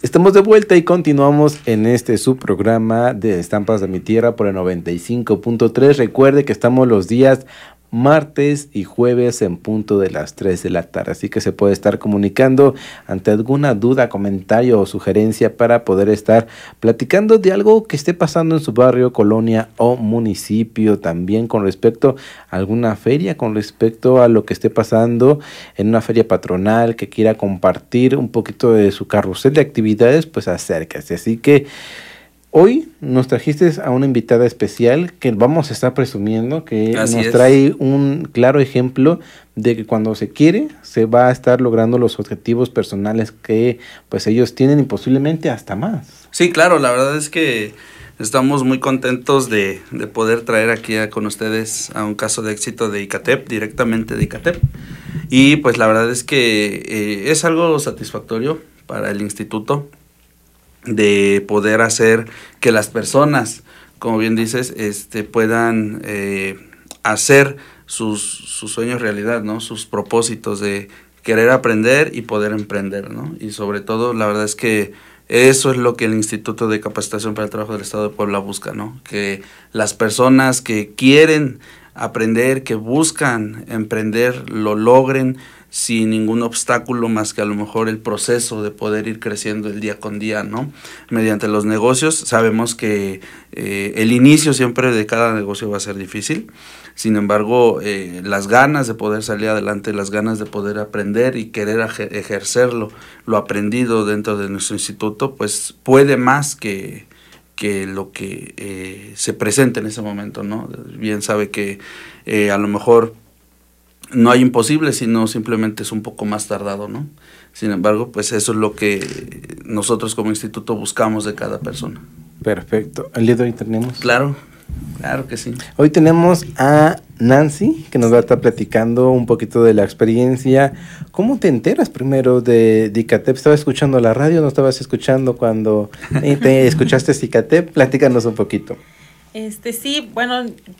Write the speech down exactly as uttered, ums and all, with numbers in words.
Estamos de vuelta y continuamos en este subprograma de Estampas de mi Tierra por el noventa y cinco punto tres. Recuerde que estamos los días martes y jueves en punto de las tres de la tarde, así que se puede estar comunicando ante alguna duda, comentario o sugerencia para poder estar platicando de algo que esté pasando en su barrio, colonia o municipio, también con respecto a alguna feria, con respecto a lo que esté pasando en una feria patronal, que quiera compartir un poquito de su carrusel de actividades, pues acérquese. Así que hoy nos trajiste a una invitada especial que vamos a estar presumiendo, que Así nos es. trae un claro ejemplo de que cuando se quiere, se va a estar logrando los objetivos personales que pues ellos tienen y posiblemente hasta más. Sí, claro, la verdad es que estamos muy contentos de, de poder traer aquí a, con ustedes a un caso de éxito de ICATEP, directamente de ICATEP. Y pues la verdad es que eh, es algo satisfactorio para el instituto de poder hacer que las personas, como bien dices, este, puedan eh, hacer sus, sus sueños realidad, ¿no? Sus propósitos de querer aprender y poder emprender, ¿no? Y sobre todo, la verdad es que eso es lo que el Instituto de Capacitación para el Trabajo del Estado de Puebla busca, ¿no? Que las personas que quieren aprender, que buscan emprender, lo logren sin ningún obstáculo más que a lo mejor el proceso de poder ir creciendo el día con día, ¿no? Mediante los negocios, sabemos que eh, el inicio siempre de cada negocio va a ser difícil, sin embargo, eh, las ganas de poder salir adelante, las ganas de poder aprender y querer ejercerlo, lo aprendido dentro de nuestro instituto, pues puede más que, que lo que eh, se presente en ese momento, ¿no? Bien sabe que eh, a lo mejor no hay imposible, sino simplemente es un poco más tardado, ¿no? Sin embargo, pues eso es lo que nosotros como instituto buscamos de cada persona. Perfecto. ¿El día de hoy tenemos? Claro, claro que sí. Hoy tenemos a Nancy, que nos va a estar platicando un poquito de la experiencia. ¿Cómo te enteras primero de, de ICATEP? ¿Estabas escuchando la radio? ¿No estabas escuchando cuando te escuchaste ICATEP? Platícanos un poquito. Este sí, bueno,